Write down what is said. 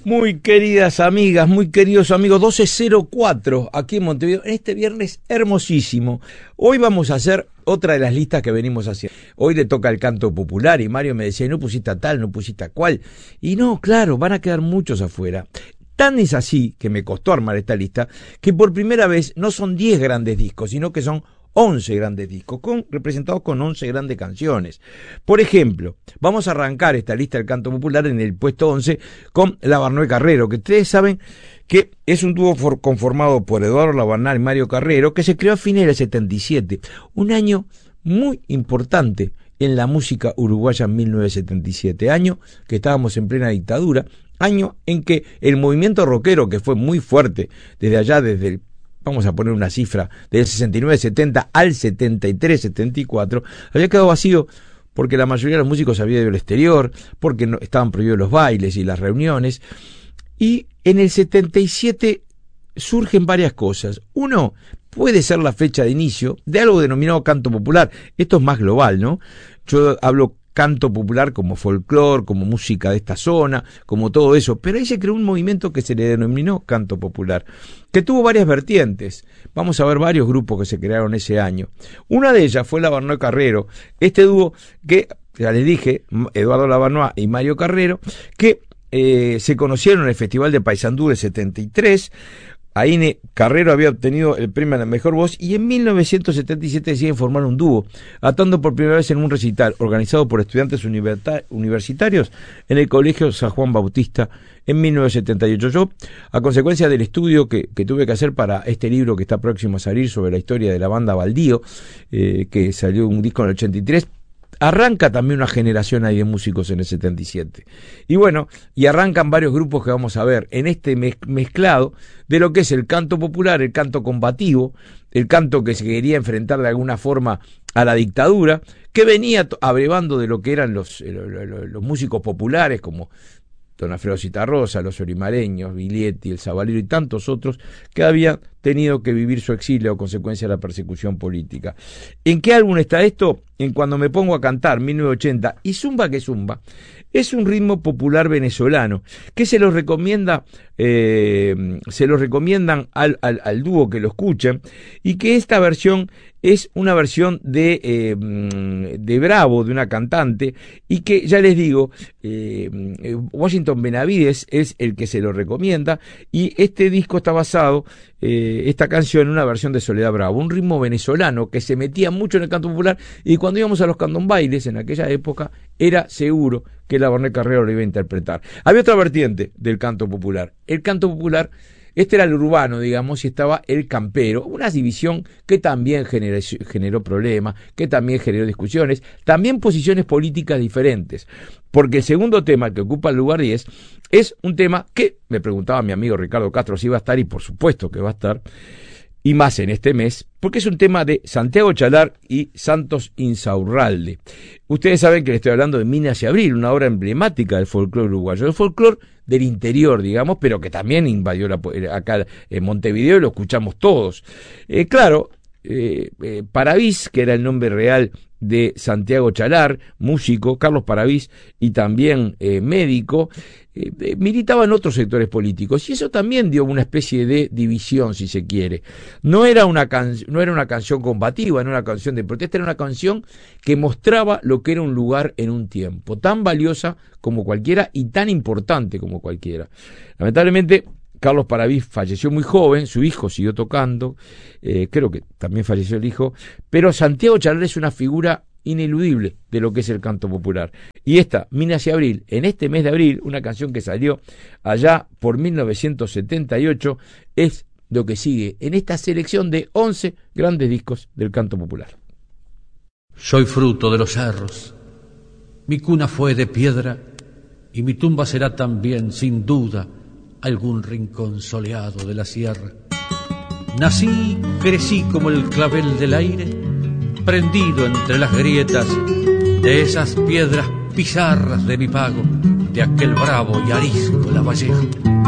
Muy queridas amigas, muy queridos amigos, 12:04 aquí en Montevideo, en este viernes hermosísimo. Hoy vamos a hacer otra de las listas que venimos haciendo. Hoy le toca el canto popular y Mario me decía, no pusiste a tal, no pusiste a cual. Y no, claro, van a quedar muchos afuera. Tan es así, que me costó armar esta lista, que por primera vez no son 10 grandes discos, sino que son 11 grandes discos, representados con 11 grandes canciones. Por ejemplo, vamos a arrancar esta lista del canto popular en el puesto 11 con Labarnau Carrero, que ustedes saben que es un dúo conformado por Eduardo Labarnau y Mario Carrero, que se creó a fines del 77, un año muy importante en la música uruguaya en 1977, año que estábamos en plena dictadura, año en que el movimiento rockero, que fue muy fuerte desde allá, desde el, vamos a poner una cifra, del 69-70 al 73-74, había quedado vacío porque la mayoría de los músicos había ido al exterior, porque no, estaban prohibidos los bailes y las reuniones, y en el 77 surgen varias cosas. Uno, puede ser la fecha de inicio de algo denominado canto popular. Esto es más global, ¿no? Yo hablo canto popular como folclore, como música de esta zona, como todo eso, pero ahí se creó un movimiento que se le denominó canto popular, que tuvo varias vertientes. Vamos a ver varios grupos que se crearon ese año. Una de ellas fue Labarnau Carrero, este dúo que, ya les dije, Eduardo Labarnau y Mario Carrero, que se conocieron en el Festival de Paysandú del 73, ahí Carrero había obtenido el premio a la mejor voz y en 1977 deciden formar un dúo, actuando por primera vez en un recital organizado por estudiantes universitarios en el Colegio San Juan Bautista en 1978. Yo, a consecuencia del estudio que tuve que hacer para este libro que está próximo a salir sobre la historia de la banda Baldío, que salió un disco en el 83, arranca también una generación ahí de músicos en el 77. Y bueno, y arrancan varios grupos que vamos a ver en este mezclado de lo que es el canto popular, el canto combativo, el canto que se quería enfrentar de alguna forma a la dictadura, que venía abrevando de lo que eran los músicos populares como Don Alfredo Citarrosa, los Orimareños, Biglietti, el Sabalero y tantos otros que habían tenido que vivir su exilio a consecuencia de la persecución política. ¿En qué álbum está esto? En Cuando me pongo a cantar, 1980. Y Zumba que Zumba es un ritmo popular venezolano que se los recomiendan al dúo que lo escuchen, y que esta versión es una versión de Bravo, de una cantante, y que ya les digo, Washington Benavides es el que se lo recomienda, y este disco está basado, esta canción, en una versión de Soledad Bravo, un ritmo venezolano que se metía mucho en el canto popular, y cuando íbamos a los candombailes en aquella época era seguro que Labarnau Carrero lo iba a interpretar. Había otra vertiente del canto popular. El canto popular, este era el urbano, digamos, y estaba el campero, una división que también generó problemas, que también generó discusiones, también posiciones políticas diferentes, porque el segundo tema que ocupa el lugar 10 es un tema que me preguntaba mi amigo Ricardo Castro si iba a estar, y por supuesto que va a estar, y más en este mes, porque es un tema de Santiago Chalar y Santos Insaurralde. Ustedes saben que le estoy hablando de Minas y Abril, una obra emblemática del folclore uruguayo, el folclore del interior, digamos, pero que también invadió acá en Montevideo, y lo escuchamos todos. Paravís, que era el nombre real de Santiago Chalar, músico, Carlos Paravís, y también médico, militaba en otros sectores políticos, y eso también dio una especie de división, si se quiere. No era una canción combativa, no era una canción de protesta, era una canción que mostraba lo que era un lugar en un tiempo, tan valiosa como cualquiera y tan importante como cualquiera. Lamentablemente, Carlos Paravís falleció muy joven, su hijo siguió tocando, creo que también falleció el hijo, pero Santiago Chalar es una figura ineludible de lo que es el canto popular. Y esta, Minas y Abril, en este mes de abril, una canción que salió allá por 1978, es lo que sigue en esta selección de 11 grandes discos del canto popular. Soy fruto de los cerros, mi cuna fue de piedra, y mi tumba será también, sin duda, algún rincón soleado de la sierra. Nací, crecí como el clavel del aire, prendido entre las grietas de esas piedras pizarras de mi pago, de aquel bravo y arisco lavallejo.